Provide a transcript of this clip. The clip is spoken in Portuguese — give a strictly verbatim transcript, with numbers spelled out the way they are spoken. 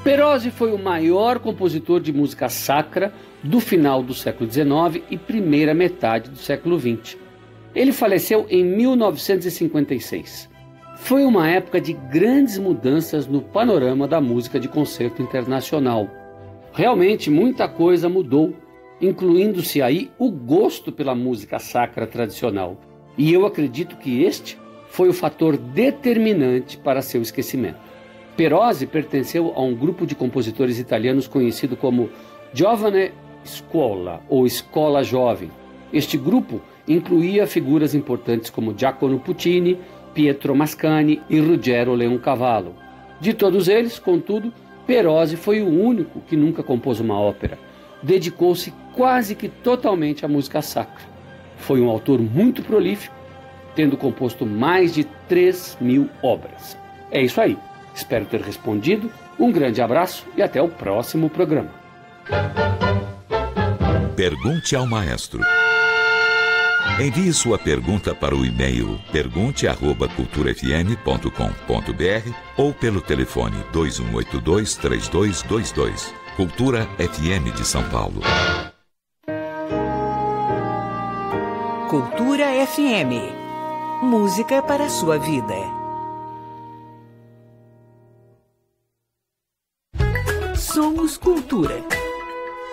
Perosi foi o maior compositor de música sacra do final do século dezenove e primeira metade do século vinte. Ele faleceu em mil novecentos e cinquenta e seis. Foi uma época de grandes mudanças no panorama da música de concerto internacional. Realmente muita coisa mudou, incluindo-se aí o gosto pela música sacra tradicional. E eu acredito que este foi o fator determinante para seu esquecimento. Perosi pertenceu a um grupo de compositores italianos conhecido como Giovane Scuola, ou Escola Jovem. Este grupo incluía figuras importantes como Giacomo Puccini, Pietro Mascagni e Ruggero Leoncavallo. De todos eles, contudo, Perosi foi o único que nunca compôs uma ópera. Dedicou-se quase que totalmente à música sacra. Foi um autor muito prolífico, tendo composto mais de três mil obras. É isso aí. Espero ter respondido. Um grande abraço e até o próximo programa. Pergunte ao maestro. Envie sua pergunta para o e-mail pergunte arroba cultura f m ponto com ponto b r ou pelo telefone dois um oito dois, três dois dois dois. Cultura F M de São Paulo. Cultura F M. Música para a sua vida. Somos Cultura.